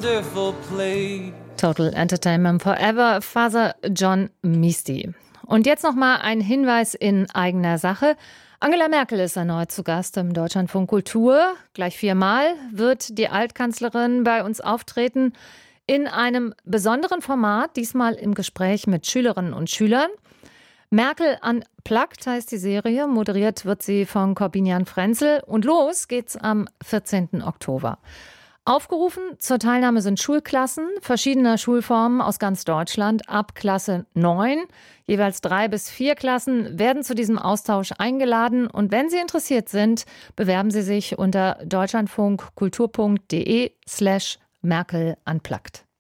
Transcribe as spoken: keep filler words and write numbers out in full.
wonderful place. Total Entertainment Forever, Father John Misty. Und jetzt nochmal ein Hinweis in eigener Sache. Angela Merkel ist erneut zu Gast im Deutschlandfunk Kultur. Gleich viermal wird die Altkanzlerin bei uns auftreten in einem besonderen Format, diesmal im Gespräch mit Schülerinnen und Schülern. Merkel Unplugged heißt die Serie, moderiert wird sie von Corbinian Frenzel und los geht's am vierzehnten Oktober. Aufgerufen zur Teilnahme sind Schulklassen verschiedener Schulformen aus ganz Deutschland ab Klasse neun. Jeweils drei bis vier Klassen werden zu diesem Austausch eingeladen. Und wenn Sie interessiert sind, bewerben Sie sich unter deutschlandfunkkultur.de slash Merkel Unplugged.